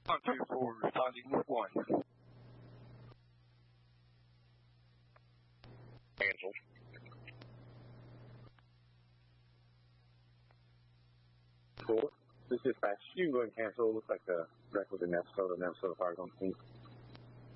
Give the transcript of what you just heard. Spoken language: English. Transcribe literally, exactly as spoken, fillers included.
One two four, responding with one. Cancel. Cool. This is dispatch. You can go and cancel. Looks like the wreck was in Minnesota. Minnesota Fire Zone.